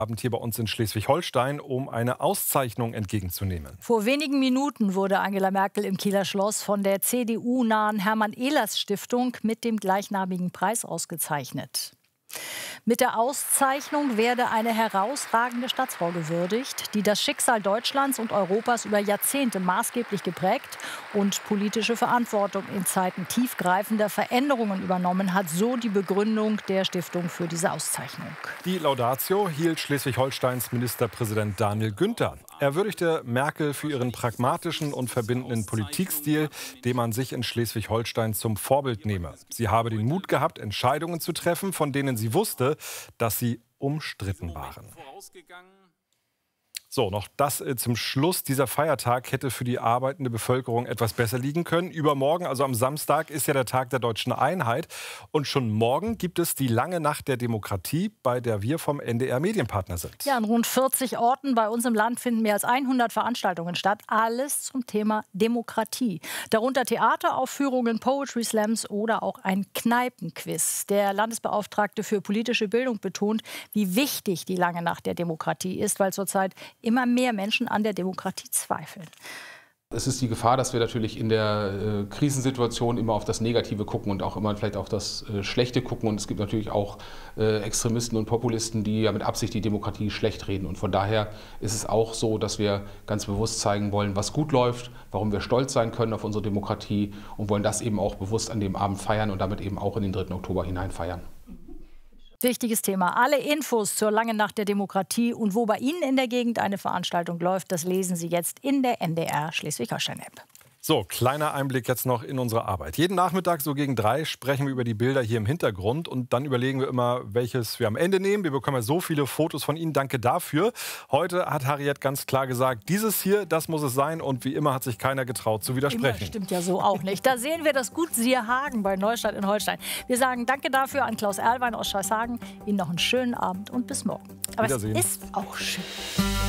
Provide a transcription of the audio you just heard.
Abend hier bei uns in Schleswig-Holstein, um eine Auszeichnung entgegenzunehmen. Vor wenigen Minuten wurde Angela Merkel im Kieler Schloss von der CDU-nahen Hermann-Ehlers-Stiftung mit dem gleichnamigen Preis ausgezeichnet. Mit der Auszeichnung werde eine herausragende Stadtfrau gewürdigt, die das Schicksal Deutschlands und Europas über Jahrzehnte maßgeblich geprägt und politische Verantwortung in Zeiten tiefgreifender Veränderungen übernommen hat, so die Begründung der Stiftung für diese Auszeichnung. Die Laudatio hielt Schleswig-Holsteins Ministerpräsident Daniel Günther. Er würdigte Merkel für ihren pragmatischen und verbindenden Politikstil, den man sich in Schleswig-Holstein zum Vorbild nehme. Sie habe den Mut gehabt, Entscheidungen zu treffen, von denen sie wusste, dass sie umstritten waren. So, noch das zum Schluss. Dieser Feiertag hätte für die arbeitende Bevölkerung etwas besser liegen können. Übermorgen, also am Samstag, ist ja der Tag der deutschen Einheit. Und schon morgen gibt es die lange Nacht der Demokratie, bei der wir vom NDR Medienpartner sind. Ja, an rund 40 Orten bei uns im Land finden mehr als 100 Veranstaltungen statt. Alles zum Thema Demokratie. Darunter Theateraufführungen, Poetry Slams oder auch ein Kneipenquiz. Der Landesbeauftragte für politische Bildung betont, wie wichtig die lange Nacht der Demokratie ist, weil zurzeit immer mehr Menschen an der Demokratie zweifeln. Es ist die Gefahr, dass wir natürlich in der Krisensituation immer auf das Negative gucken und auch immer vielleicht auf das Schlechte gucken. Und es gibt natürlich auch Extremisten und Populisten, die ja mit Absicht die Demokratie schlecht reden. Und von daher ist es auch so, dass wir ganz bewusst zeigen wollen, was gut läuft, warum wir stolz sein können auf unsere Demokratie und wollen das eben auch bewusst an dem Abend feiern und damit eben auch in den 3. Oktober hinein feiern. Wichtiges Thema. Alle Infos zur langen Nacht der Demokratie und wo bei Ihnen in der Gegend eine Veranstaltung läuft, das lesen Sie jetzt in der NDR Schleswig-Holstein-App. So, kleiner Einblick jetzt noch in unsere Arbeit. Jeden Nachmittag so gegen 3 sprechen wir über die Bilder hier im Hintergrund und dann überlegen wir immer, welches wir am Ende nehmen. Wir bekommen ja so viele Fotos von Ihnen, danke dafür. Heute hat Harriet ganz klar gesagt, dieses hier, das muss es sein und wie immer hat sich keiner getraut zu widersprechen. Das stimmt ja so auch nicht. Da sehen wir das gut Sierhagen bei Neustadt in Holstein. Wir sagen danke dafür an Klaus Erlwein aus Scheißhagen. Ihnen noch einen schönen Abend und bis morgen. Aber es ist auch schön.